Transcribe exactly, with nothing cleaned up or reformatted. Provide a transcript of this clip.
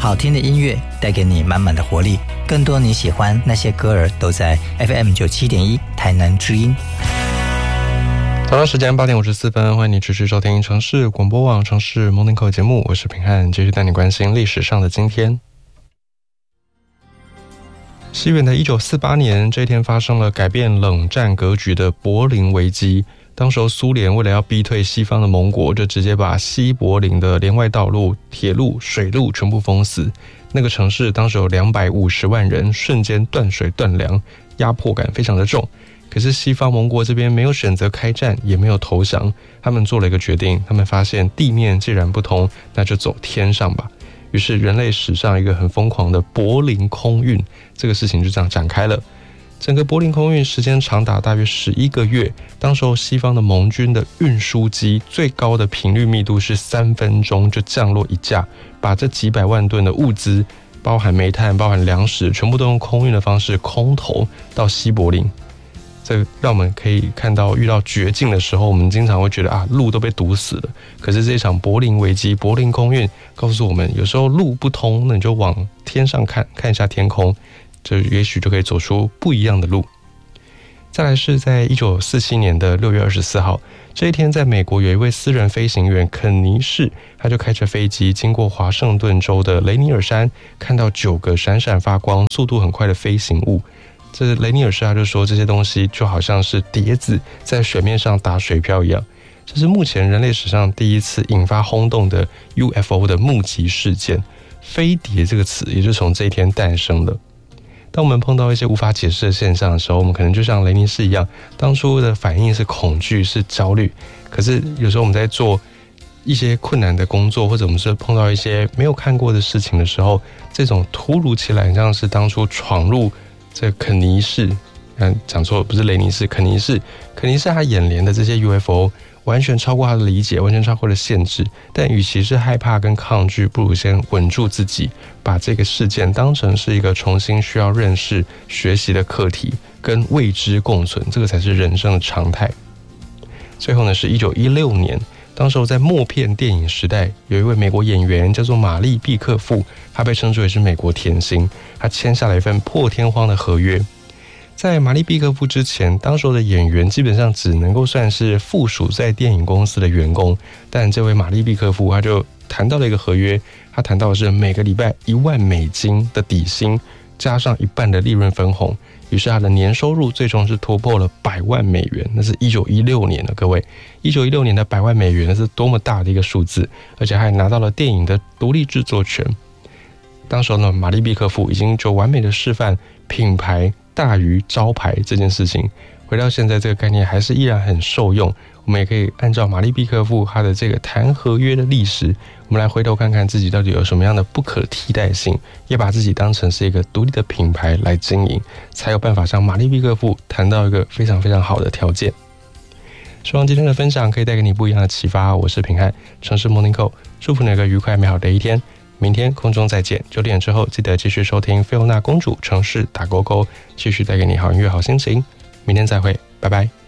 好听的音乐带给你满满的活力，更多你喜欢那些歌儿都在 F M 九七点一台南之音。 早上时间八点五十四分，欢迎你持续收听城市广播网城市 Morning Call 节目，我是平汉，继续带你关心历史上的今天。西元的一九四八年，这一天发生了改变冷战格局的柏林危机。当时苏联为了要逼退西方的盟国，就直接把西柏林的连外道路、铁路、水路全部封死。那个城市当时有两百五十万人，瞬间断水断粮，压迫感非常的重。可是西方盟国这边没有选择开战，也没有投降，他们做了一个决定，他们发现地面既然不通，那就走天上吧。于是人类史上一个很疯狂的柏林空运，这个事情就这样展开了。整个柏林空运时间长达大约十一个月，当时候西方的盟军的运输机最高的频率密度是三分钟就降落一架，把这几百万吨的物资，包含煤炭、包含粮食，全部都用空运的方式空投到西柏林。这让我们可以看到，遇到绝境的时候，我们经常会觉得啊，路都被堵死了。可是这一场柏林危机、柏林空运告诉我们，有时候路不通，那你就往天上看，看一下天空，这也许就可以走出不一样的路。再来是在一九四七年的六月二十四号，这一天在美国有一位私人飞行员肯尼士，他就开着飞机经过华盛顿州的雷尼尔山，看到九个闪闪发光、速度很快的飞行物。这雷尼尔士他就说，这些东西就好像是碟子在水面上打水漂一样。这是目前人类史上第一次引发轰动的 U F O 的目击事件。飞碟这个词也就从这一天诞生了。当我们碰到一些无法解释的现象的时候，我们可能就像雷尼士一样，当初的反应是恐惧，是焦虑。可是有时候我们在做一些困难的工作，或者我们是碰到一些没有看过的事情的时候，这种突如其来，像是当初闯入这肯尼士，嗯，讲错了，不是雷尼士，肯尼士，肯尼士他眼帘的这些 U F O 完全超过他的理解，完全超过了限制。但与其是害怕跟抗拒，不如先稳住自己，把这个事件当成是一个重新需要认识、学习的课题，跟未知共存，这个才是人生的常态。最后呢，是一九一六年。当时在默片电影时代，有一位美国演员叫做玛丽·毕克夫，她被称之为是美国甜心。她签下了一份破天荒的合约。在玛丽·毕克夫之前，当时的演员基本上只能够算是附属在电影公司的员工。但这位玛丽·毕克夫，她就谈到了一个合约，她谈到的是每个礼拜一万美金的底薪，加上一半的利润分红。于是他的年收入最终是突破了百万美元，那是一九一六年的各位，一九一六年的百万美元，那是多么大的一个数字，而且还拿到了电影的独立制作权。当时呢，玛丽·毕克夫已经就完美的示范品牌大于招牌这件事情。回到现在，这个概念还是依然很受用。我们也可以按照玛丽·毕克夫他的这个谈合约的历史，我们来回头看看自己到底有什么样的不可替代性，也把自己当成是一个独立的品牌来经营，才有办法像玛丽·毕克夫谈到一个非常非常好的条件。希望今天的分享可以带给你不一样的启发。我是平汉，城市 Morning Call， 祝福你有个愉快美好的一天。明天空中再见，九点之后记得继续收听菲欧娜公主城市打勾勾，继续带给你好音乐好心情。明天再会，拜拜。